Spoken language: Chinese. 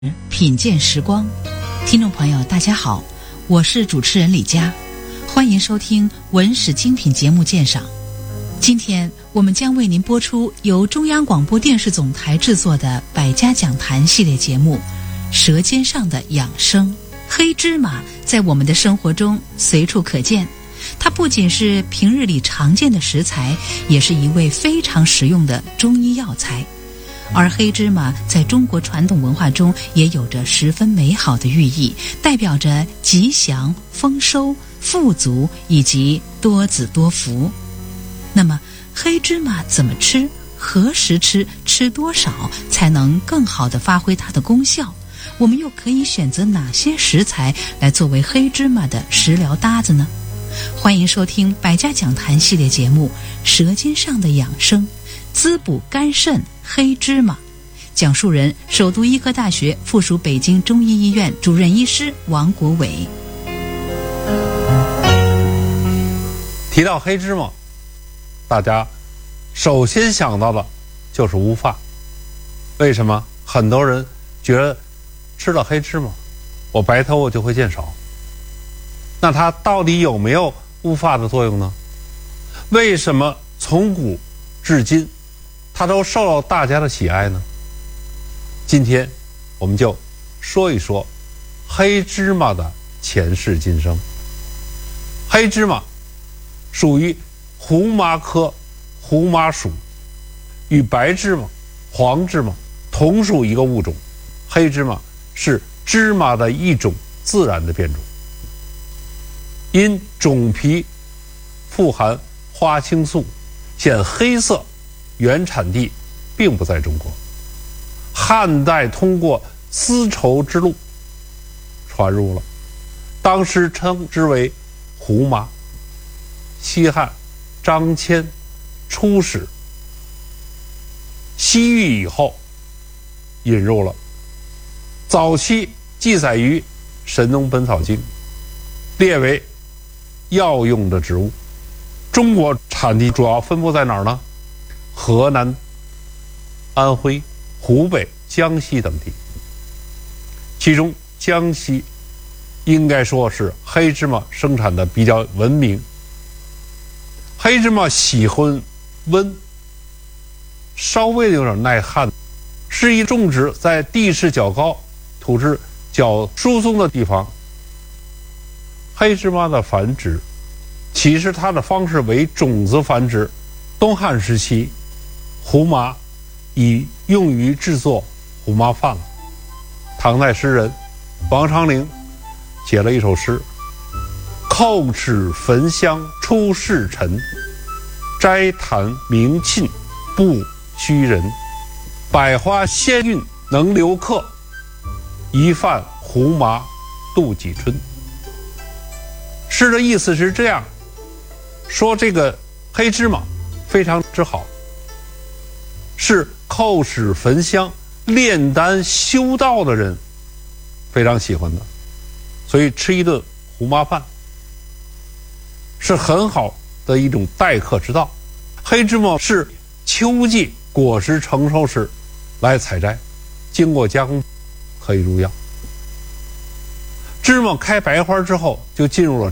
品鉴时光，听众朋友大家好，我是主持人李佳，欢迎收听文史精品节目鉴赏。今天我们将为您播出由中央广播电视总台制作的百家讲坛系列节目《舌尖上的养生》。黑芝麻在我们的生活中随处可见，它不仅是平日里常见的食材，也是一味非常实用的中医药材。而黑芝麻在中国传统文化中也有着十分美好的寓意，代表着吉祥、丰收、富足以及多子多福。那么黑芝麻怎么吃？何时吃？吃多少才能更好地发挥它的功效？我们又可以选择哪些食材来作为黑芝麻的食疗搭子呢？欢迎收听百家讲坛系列节目《舌尖上的养生》，滋补肝肾黑芝麻。讲述人：首都医科大学附属北京中医医院主任医师王国伟。 提到黑芝麻，大家首先想到的就是乌发。为什么？很多人觉得吃了黑芝麻，我白头发就会见少。那它到底有没有乌发的作用呢？为什么从古至今它都受到大家的喜爱呢？今天我们就说一说黑芝麻的前世今生。黑芝麻属于胡麻科胡麻属，与白芝麻、黄芝麻同属一个物种。黑芝麻是芝麻的一种自然的变种，因种皮富含花青素，显黑色，原产地并不在中国。汉代通过丝绸之路传入了，当时称之为胡麻。西汉张骞出使西域以后引入了，早期记载于《神农本草经》，列为药用的植物。中国产地主要分布在哪儿呢？河南、安徽、湖北、江西等地，其中江西应该说是黑芝麻生产的比较闻名。黑芝麻喜欢温，稍微有点耐旱，适宜种植在地势较高、土质较疏松的地方。黑芝麻的繁殖，其实它的方式为种子繁殖。东汉时期，胡麻已用于制作胡麻饭了。唐代诗人王昌龄写了一首诗：叩齿焚香出世尘，摘檀明磬不虚人。百花鲜韵能留客，一饭胡麻度几春。诗的意思是这样说，这个黑芝麻非常之好，是叩齿焚香炼丹修道的人非常喜欢的，所以吃一顿胡麻饭是很好的一种待客之道。黑芝麻是秋季果实成熟时来采摘，经过加工可以入药。芝麻开白花之后就进入了